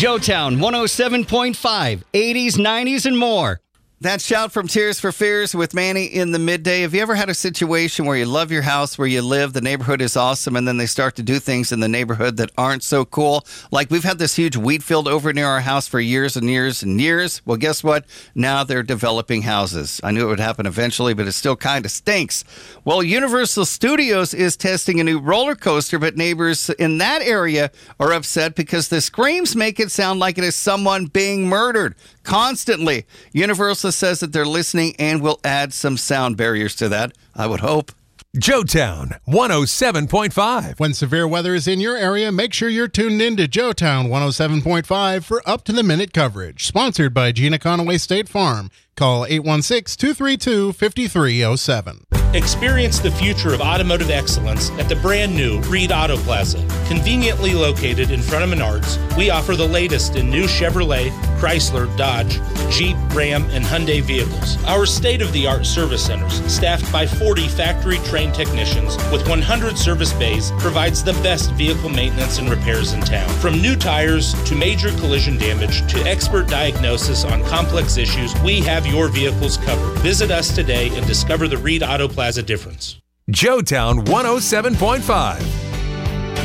Joetown 107.5, 80s, 90s, and more. That shout from Tears for Fears with Manny in the midday. Have you ever had a situation where you love your house, where you live, the neighborhood is awesome, and then they start to do things in the neighborhood that aren't so cool? Like we've had this huge wheat field over near our house for years and years and years. Well, guess what? Now they're developing houses. I knew it would happen eventually, but it still kind of stinks. Well, Universal Studios is testing a new roller coaster, but neighbors in that area are upset because the screams make it sound like it is someone being murdered constantly. Universal says that they're listening and will add some sound barriers to that, I would hope. Joetown 107.5. When severe weather is in your area, make sure you're tuned in to Joetown 107.5 for up-to-the-minute coverage. Sponsored by Gina Conaway State Farm. Call 816-232-5307. Experience the future of automotive excellence at the brand new Reed Auto Plaza. Conveniently located in front of Menards, we offer the latest in new Chevrolet, Chrysler, Dodge, Jeep, Ram, and Hyundai vehicles. Our state-of-the-art service centers, staffed by 40 factory-trained technicians with 100 service bays, provides the best vehicle maintenance and repairs in town. From new tires to major collision damage to expert diagnosis on complex issues, we have your vehicles covered. Visit us today and discover the Reed Auto Plaza difference. Joetown 107.5.